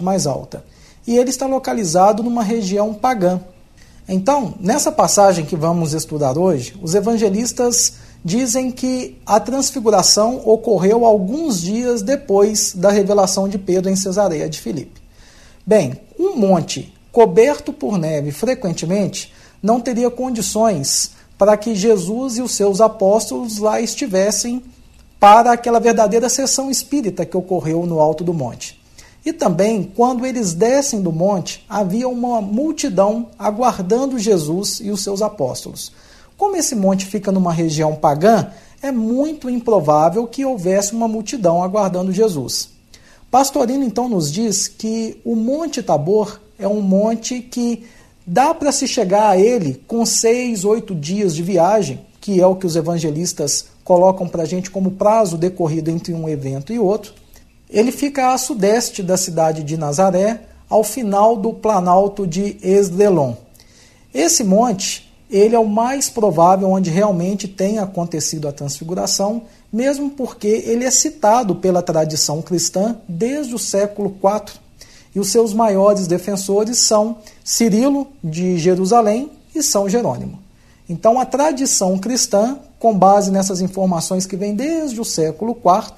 parte mais alta. E ele está localizado numa região pagã. Então, nessa passagem que vamos estudar hoje, os evangelistas dizem que a transfiguração ocorreu alguns dias depois da revelação de Pedro em Cesareia de Filipe. Bem, um monte coberto por neve frequentemente não teria condições para que Jesus e os seus apóstolos lá estivessem para aquela verdadeira sessão espírita que ocorreu no alto do monte. E também, quando eles descem do monte, havia uma multidão aguardando Jesus e os seus apóstolos. Como esse monte fica numa região pagã, é muito improvável que houvesse uma multidão aguardando Jesus. Pastorino então nos diz que o Monte Tabor é um monte que dá para se chegar a ele com 6, 8 dias de viagem, que é o que os evangelistas colocam para a gente como prazo decorrido entre um evento e outro. Ele fica a sudeste da cidade de Nazaré, ao final do planalto de Esdrelon. Esse monte, ele é o mais provável onde realmente tenha acontecido a transfiguração, mesmo porque ele é citado pela tradição cristã desde o século IV. E os seus maiores defensores são Cirilo, de Jerusalém, e São Jerônimo. Então a tradição cristã, com base nessas informações que vêm desde o século IV,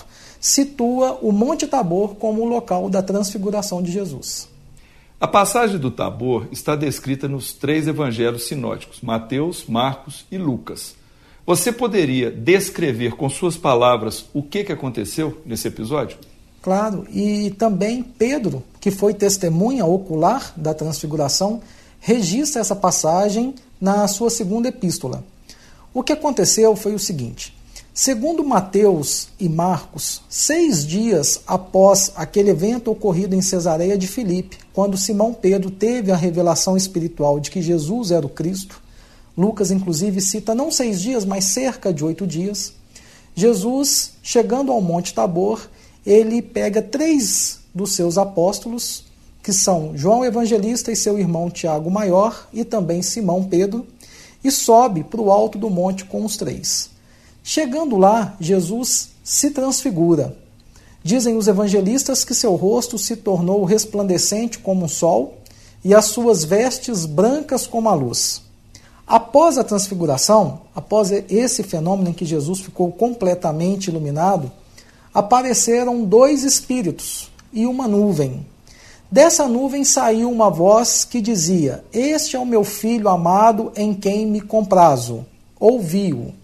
situa o Monte Tabor como o local da transfiguração de Jesus. A passagem do Tabor está descrita nos 3 evangelhos sinóticos, Mateus, Marcos e Lucas. Você poderia descrever com suas palavras o que aconteceu nesse episódio? Claro, e também Pedro, que foi testemunha ocular da transfiguração, registra essa passagem na sua segunda epístola. O que aconteceu foi o seguinte: segundo Mateus e Marcos, 6 dias após aquele evento ocorrido em Cesareia de Filipe, quando Simão Pedro teve a revelação espiritual de que Jesus era o Cristo, Lucas inclusive cita não 6 dias, mas cerca de 8 dias, Jesus, chegando ao Monte Tabor, ele pega 3 dos seus apóstolos, que são João Evangelista e seu irmão Tiago Maior, e também Simão Pedro, e sobe para o alto do monte com os 3. Chegando lá, Jesus se transfigura. Dizem os evangelistas que seu rosto se tornou resplandecente como um sol e as suas vestes brancas como a luz. Após a transfiguração, após esse fenômeno em que Jesus ficou completamente iluminado, apareceram 2 espíritos e uma nuvem. Dessa nuvem saiu uma voz que dizia: "Este é o meu filho amado em quem me comprazo. Ouvi-o."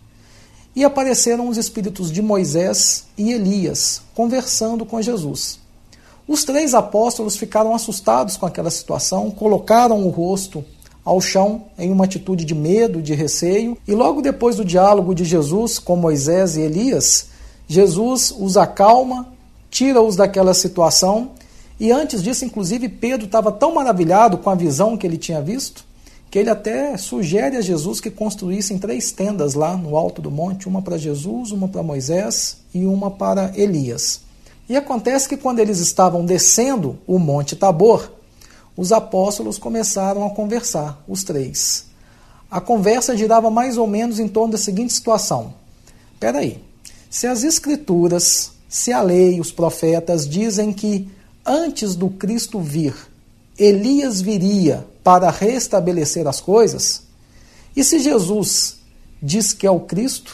E apareceram os espíritos de Moisés e Elias, conversando com Jesus. Os 3 apóstolos ficaram assustados com aquela situação, colocaram o rosto ao chão em uma atitude de medo, de receio, e logo depois do diálogo de Jesus com Moisés e Elias, Jesus os acalma, tira-os daquela situação, e antes disso, inclusive, Pedro estava tão maravilhado com a visão que ele tinha visto, que ele até sugere a Jesus que construíssem 3 tendas lá no alto do monte, uma para Jesus, uma para Moisés e uma para Elias. E acontece que quando eles estavam descendo o Monte Tabor, os apóstolos começaram a conversar, os 3. A conversa girava mais ou menos em torno da seguinte situação: espera aí, se as Escrituras, se a lei, os profetas dizem que antes do Cristo vir, Elias viria para restabelecer as coisas, e se Jesus diz que é o Cristo,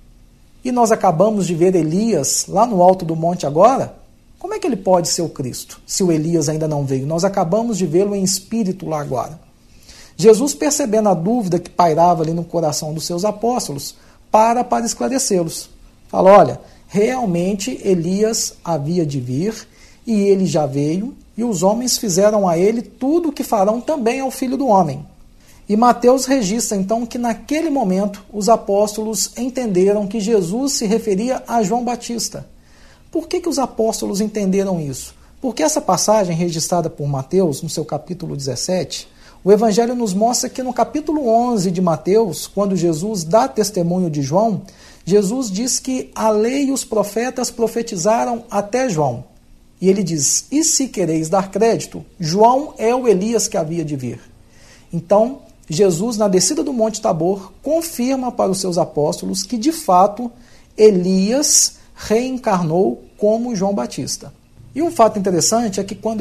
e nós acabamos de ver Elias lá no alto do monte agora, como é que ele pode ser o Cristo, se o Elias ainda não veio? Nós acabamos de vê-lo em espírito lá agora. Jesus, percebendo a dúvida que pairava ali no coração dos seus apóstolos, para esclarecê-los. Fala: olha, realmente Elias havia de vir, e ele já veio, e os homens fizeram a ele tudo o que farão também ao Filho do Homem. E Mateus registra então que naquele momento os apóstolos entenderam que Jesus se referia a João Batista. Por que os apóstolos entenderam isso? Porque essa passagem registrada por Mateus, no seu capítulo 17, o Evangelho nos mostra que no capítulo 11 de Mateus, quando Jesus dá testemunho de João, Jesus diz que a lei e os profetas profetizaram até João. E ele diz: e se quereis dar crédito, João é o Elias que havia de vir. Então, Jesus, na descida do Monte Tabor, confirma para os seus apóstolos que, de fato, Elias reencarnou como João Batista. E um fato interessante é que quando